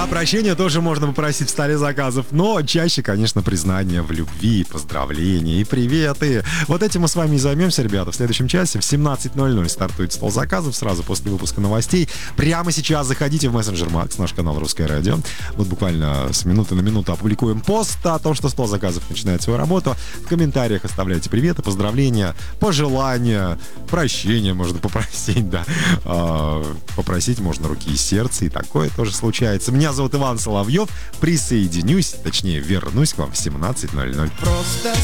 Да, прощения тоже можно попросить в столе заказов, но чаще, конечно, признание в любви, поздравления и приветы. Вот этим мы с вами и займемся, ребята. В следующем часе в 17:00 стартует стол заказов сразу после выпуска новостей. Прямо сейчас заходите в мессенджер Макс, наш канал «Русское радио». Вот буквально с минуты на минуту опубликуем пост о том, что стол заказов начинает свою работу. В комментариях оставляйте приветы, поздравления, пожелания, прощения можно попросить, да. Попросить можно руки и сердца, и такое тоже случается. Меня зовут Иван Соловьев. Присоединюсь, точнее, вернусь к вам в 17:00. Просто